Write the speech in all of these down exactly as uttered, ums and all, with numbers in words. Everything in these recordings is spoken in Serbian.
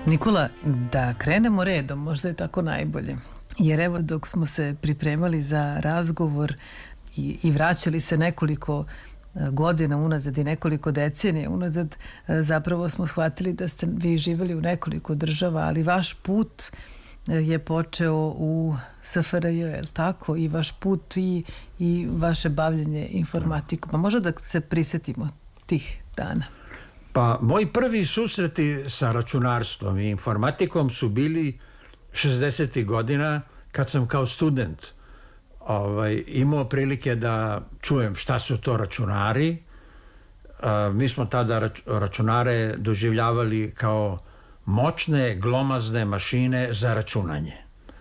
Nikola, da krenemo redom, možda je tako najbolje. Jer evo dok smo se pripremali za razgovor i, i vraćali se nekoliko godina unazad i nekoliko decenija unazad, zapravo smo shvatili da ste vi živjeli u nekoliko država, ali vaš put je počeo u S F R J, je li tako? I vaš put i, i vaše bavljenje informatikom. Pa možda da se prisjetimo tih dana. Pa moji prvi susreti sa računarstvom i informatikom su bili šezdesetih godina kad sam kao student ovaj, imao prilike da čujem šta su to računari. A, mi smo tada rač, računare doživljavali kao moćne, glomazne mašine za računanje.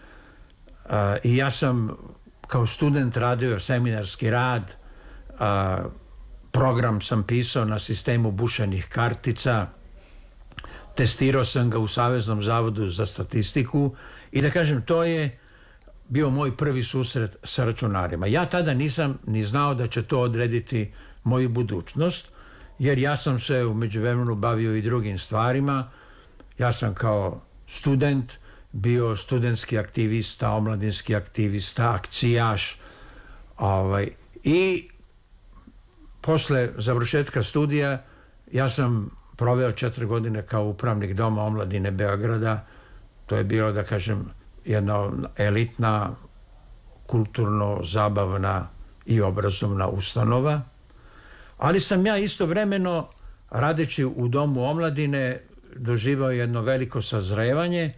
A, I ja sam kao student radio seminarski rad, a, program sam pisao na sistemu bušenih kartica, testirao sam ga u Saveznom zavodu za statistiku i da kažem, to je bio moj prvi susret sa računarima. Ja tada nisam ni znao da će to odrediti moju budućnost, jer ja sam se u međuvremenu bavio i drugim stvarima. Ja sam kao student bio studentski aktivista, omladinski aktivista, akcijaš. Ovaj, I posle završetka studija ja sam proveo četiri godine kao upravnik Doma omladine Beograda. To je bilo, da kažem, jedna elitna, kulturno, zabavna i obrazovna ustanova. Ali sam ja istovremeno, radeći u Domu omladine, doživao jedno veliko sazrevanje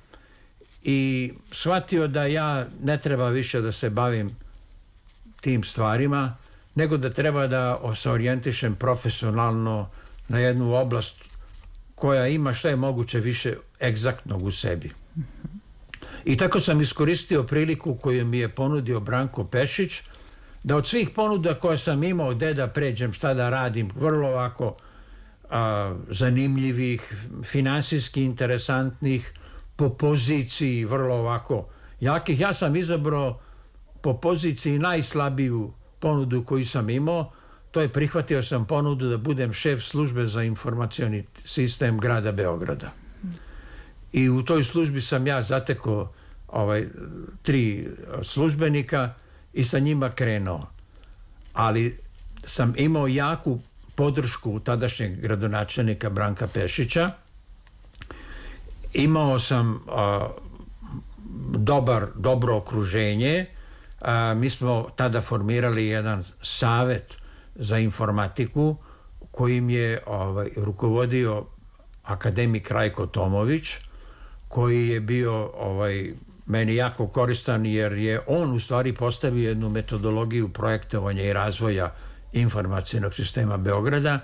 i shvatio da ja ne treba više da se bavim tim stvarima, nego da treba da se orijentišem profesionalno na jednu oblast koja ima što je moguće više egzaktnog u sebi. I tako sam iskoristio priliku koju mi je ponudio Branko Pešić, da od svih ponuda koje sam imao, gde da pređem, šta da radim, vrlo ovako a, zanimljivih, finansijski interesantnih, po poziciji vrlo ovako jakih, ja sam izabrao po poziciji najslabiju ponudu koju sam imao. To je, prihvatio sam ponudu da budem šef službe za informacioni sistem grada Beograda. I u toj službi sam ja zatekao ovaj, tri službenika i sa njima krenuo. Ali sam imao jaku podršku tadašnjeg gradonačelnika Branka Pešića. Imao sam a, dobar, dobro okruženje. A, mi smo tada formirali jedan savet za informatiku kojim je ovaj, rukovodio akademik Rajko Tomović, koji je bio ovaj, meni jako koristan, jer je on u stvari postavio jednu metodologiju projektovanja i razvoja informacionog sistema Beograda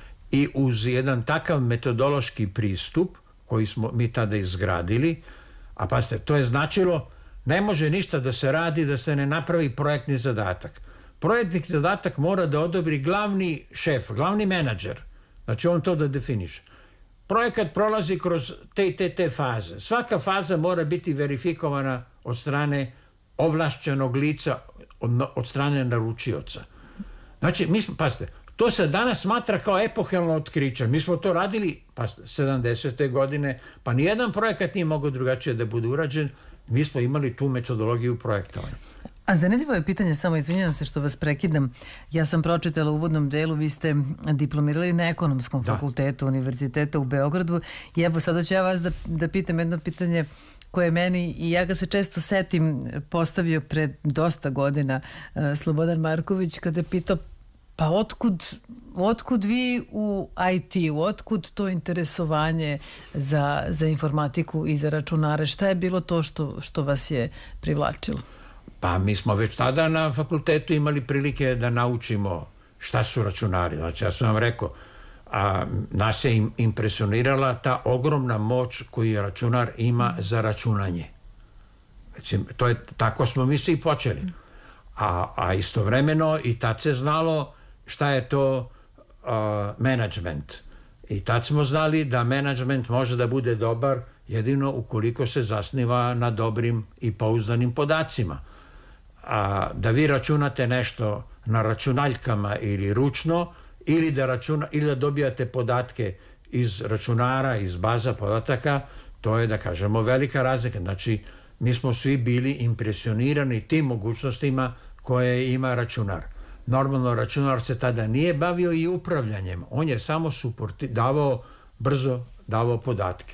i uz jedan takav metodološki pristup koji smo mi tada izgradili, a pazite, to je značilo ne može ništa da se radi da se ne napravi projektni zadatak. Projektni zadatak mora da odobri glavni šef, glavni menadžer, znači on to da definiše. Projekat prolazi kroz te i te, te faze. Svaka faza mora biti verifikovana od strane ovlašćenog lica, od, od strane naručioca. Znači, mi smo, pazite, to se danas smatra kao epohalno otkriće. Mi smo to radili, pazite, sedamdesete godine, pa nijedan projekat nije mogao drugačije da bude urađen. Mi smo imali tu metodologiju projektovanja. A zanimljivo je pitanje, samo izvinjavam se što vas prekidam. Ja sam pročitala u uvodnom delu, vi ste diplomirali na Ekonomskom da. fakultetu Univerziteta u Beogradu i evo sada ću ja vas da, da pitam jedno pitanje koje meni, i ja ga se često setim, postavio pre dosta godina uh, Slobodan Marković kada je pitao pa otkud, otkud vi u I T-u, otkud to interesovanje za, za informatiku i za računare? Šta je bilo to što, što vas je privlačilo? Pa mi smo već tada na fakultetu imali prilike da naučimo šta su računari. Znači, ja sam vam rekao, a, nas je im impresionirala ta ogromna moć koju računar ima za računanje. Znači, to je, tako smo mi svi počeli. A, a istovremeno i tad se znalo šta je to a, management. I tad smo znali da management može da bude dobar jedino ukoliko se zasniva na dobrim i pouzdanim podacima. A da vi računate nešto na računaljkama ili ručno, ili da, računa, ili da dobijate podatke iz računara, iz baza podataka, To je, da kažemo, velika razlika. Znači, mi smo svi bili impresionirani tim mogućnostima koje ima računar. Normalno, računar se tada nije bavio i upravljanjem. On je samo suporti, davao, brzo davao podatke.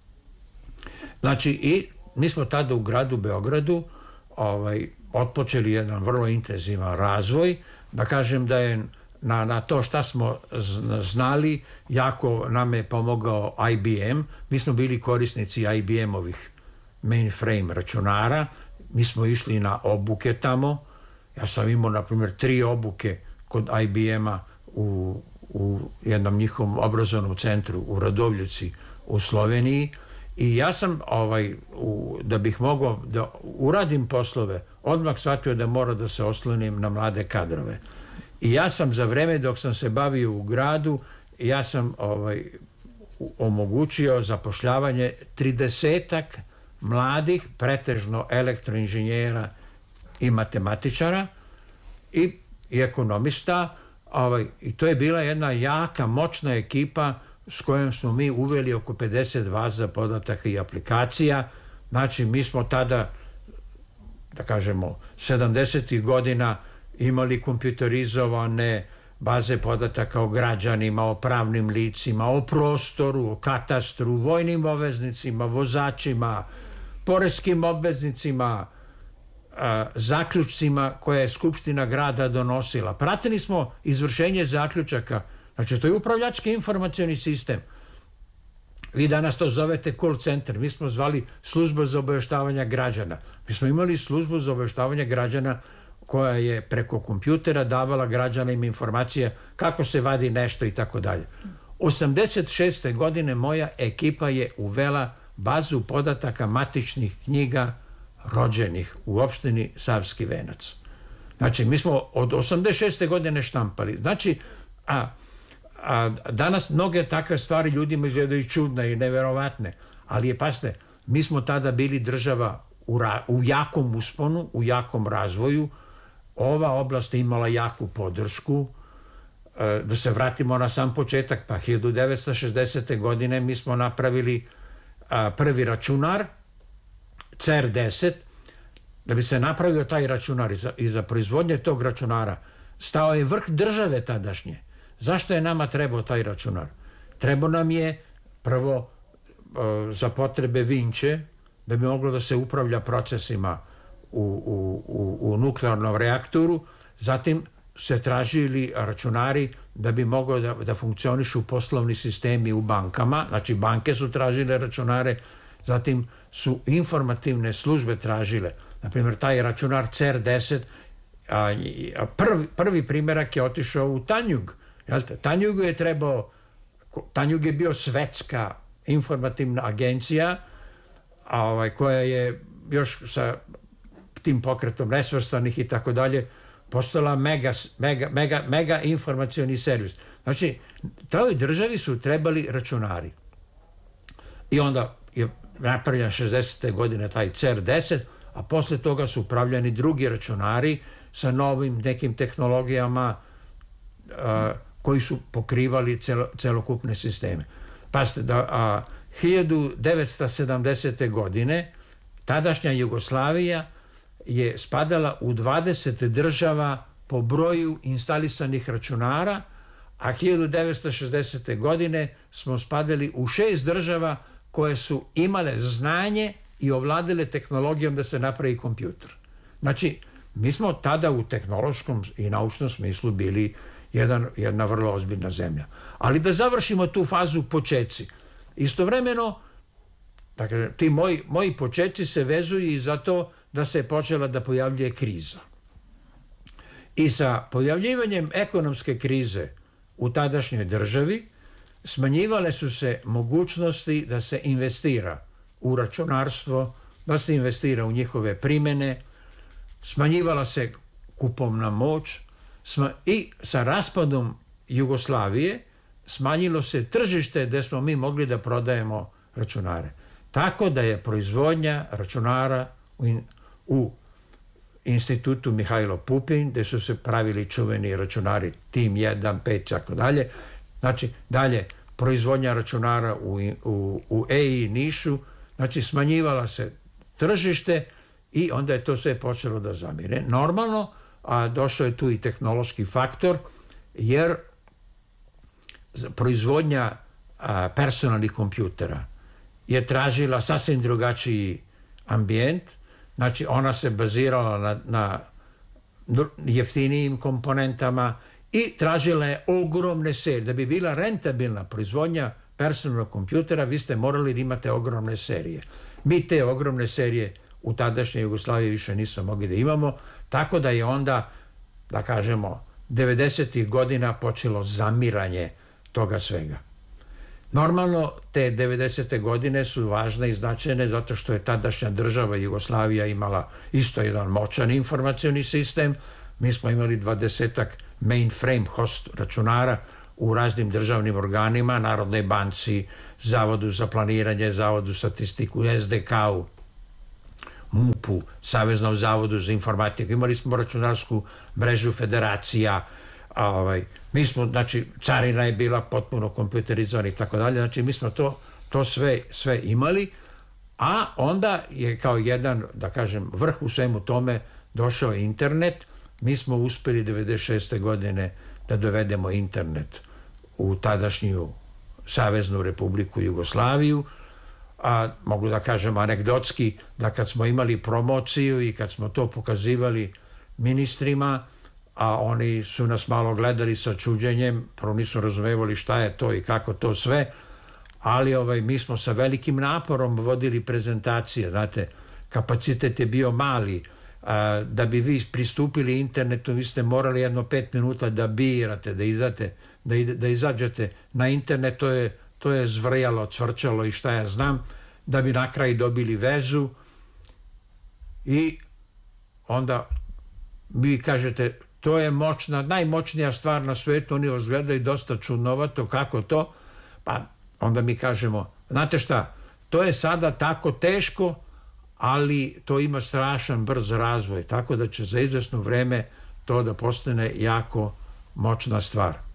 Znači, i mi smo tada u gradu Beogradu ovaj, otpočeli jedan vrlo intenzivan razvoj. Da kažem da je na, na to šta smo znali, jako nam je pomogao I B M. Mi smo bili korisnici I B M-ovih mainframe računara. Mi smo išli na obuke tamo. Ja sam imao, na primjer, tri obuke kod I B M-a u, u jednom njihovom obrazovnom centru u Radovljici u Sloveniji. I ja sam, ovaj, u, da bih mogao da uradim poslove, odmah shvatio da mora da se oslonim na mlade kadrove. I ja sam za vreme dok sam se bavio u gradu, ja sam ovaj, omogućio zapošljavanje tridesetak mladih, pretežno elektroinženjera i matematičara i, i ekonomista. Ovaj, I to je bila jedna jaka, moćna ekipa s kojom smo mi uveli oko pedeset baza podataka i aplikacija. Znači, mi smo tada, da kažemo, sedamdesetih godina imali kompjuterizovane baze podataka o građanima, o pravnim licima, o prostoru, o katastru, vojnim obveznicima, vozačima, poreskim obveznicima, zaključcima koje je Skupština grada donosila. Pratili smo izvršenje zaključaka. Znači, to je upravljački informacioni sistem. Vi danas to zovete call center. Mi smo zvali služba za obaveštavanje građana. Mi smo imali službu za obaveštavanje građana koja je preko kompjutera davala građanima informacije kako se vadi nešto i tako dalje. osamdeset šeste godine moja ekipa je uvela bazu podataka matičnih knjiga rođenih u opštini Savski Venac. Znači, mi smo od osamdeset šeste godine štampali. Znači, a, a danas mnoge takve stvari ljudima izgledaju čudne i neverovatne, ali je, pasne, mi smo tada bili država u, ra, u jakom usponu, u jakom razvoju. Ova oblast je imala jaku podršku. E, da se vratimo na sam početak, pa hiljadu devetsto šezdesete godine mi smo napravili a, prvi računar, C R deset. Da bi se napravio taj računar i za, i za proizvodnje tog računara stao je vrh države tadašnje. Zašto je nama trebao taj računar? Trebao nam je prvo e, za potrebe Vinče, da bi moglo da se upravlja procesima u, u, u, u nuklearnom reaktoru, zatim se tražili računari da bi moglo da, da funkcionišu poslovni sistemi u bankama, znači banke su tražile računare, zatim su informativne službe tražile. Naprimjer, taj računar C R deset, a, a prvi, prvi primjerak je otišao u Tanjug. Tanjugu je trebao, Tanjug je bio svetska informativna agencija, a, ovaj, koja je još sa tim pokretom nesvrstanih i tako dalje postala mega, mega, mega, mega informacioni servis. Znači, toj državi su trebali računari. I onda je napravljen šezdesete godine taj C R deset, a posle toga su upravljani drugi računari sa novim nekim tehnologijama a, koji su pokrivali celo, celokupne sisteme. Pazite, da a, hiljadu devetsto sedamdesete godine tadašnja Jugoslavija je spadala u dvadeset država po broju instalisanih računara, a hiljadu devetsto šezdesete godine smo spadali u šest država koje su imale znanje i ovladile tehnologijom da se napravi kompjuter. Znači, mi smo tada u tehnološkom i naučnom smislu bili jedan, jedna vrlo ozbiljna zemlja. Ali da završimo tu fazu počeci. Istovremeno, dakle, ti moji, moji počeci se vezuju i za to da se je počela da pojavljuje kriza. I sa pojavljivanjem ekonomske krize u tadašnjoj državi smanjivale su se mogućnosti da se investira u računarstvo, da se investira u njihove primjene, smanjivala se kupovna moć sma, i sa raspadom Jugoslavije smanjilo se tržište gdje smo mi mogli da prodajemo računare. Tako da je proizvodnja računara u, in, u institutu Mihajlo Pupin, gdje su se pravili čuveni računari Tim jedan, pet, tako dalje. Znači, dalje, proizvodnja računara u, u, u E I Nišu, znači smanjivala se tržište i onda je to sve počelo da zamire. Normalno, a došao je tu i tehnološki faktor, jer proizvodnja a, personalnih kompjutera je tražila sasvim drugačiji ambijent, znači ona se bazirala na, na jeftinijim komponentama i tražila je ogromne serije. Da bi bila rentabilna proizvodnja personalnog kompjutera, vi ste morali da imate ogromne serije. Mi te ogromne serije u tadašnjoj Jugoslaviji više nismo mogli da imamo, tako da je onda, da kažemo, devedesetih godina počelo zamiranje toga svega. Normalno, te devedesete godine su važne i značajne zato što je tadašnja država Jugoslavija imala isto jedan moćan informacioni sistem. Mi smo imali dvadesetak mainframe host računara u raznim državnim organima, Narodnoj banci, Zavodu za planiranje, Zavodu statistiku, S D K-u, M U P-u, Saveznom zavodu za informatiku. Imali smo računarsku mrežu federacija, ovaj, mi smo, znači, carina je bila potpuno kompjuterizovana i tako dalje, znači mi smo to, to sve, sve imali, a onda je kao jedan, da kažem, vrh u svemu tome došao internet. Mi smo uspeli devedeset šeste godine da dovedemo internet u tadašnju Saveznu Republiku Jugoslaviju, a mogu da kažem anegdotski da kad smo imali promociju i kad smo to pokazivali ministrima, a oni su nas malo gledali sa čuđenjem, prvo nisu razumevali šta je to i kako to sve, ali ovaj, mi smo sa velikim naporom vodili prezentacije, znate, kapacitet je bio mali, a, da bi vi pristupili internetu, vi ste morali jedno pet minuta da birate, da, izate, da, da izađete na internet, to je, to je zvrjalo, cvrčalo i šta ja znam, da bi na kraju dobili vezu i onda vi kažete, to je moćna, najmoćnija stvar na svetu, oni vas gledaju dosta čudnovato, kako to, pa onda mi kažemo, znate šta, to je sada tako teško, ali to ima strašan brz razvoj, tako da će za izvesno vreme to da postane jako moćna stvar.